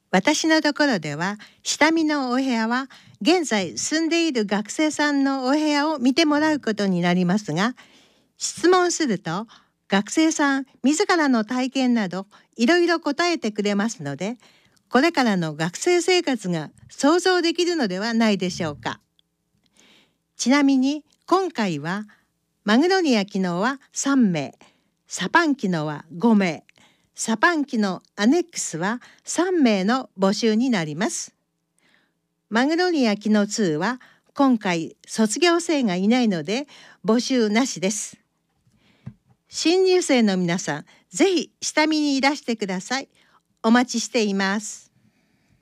私のところでは下見のお部屋は現在住んでいる学生さんのお部屋を見てもらうことになりますが、質問すると学生さん自らの体験などいろいろ答えてくれますので、これからの学生生活が想像できるのではないでしょうか。ちなみに今回はマグノリア機能は3名、サパン機能は5名、サパン機のアネックスは3名の募集になります。マグノリア機能2は今回卒業生がいないので募集なしです。新入生の皆さん、ぜひ下見にいらしてください。お待ちしています。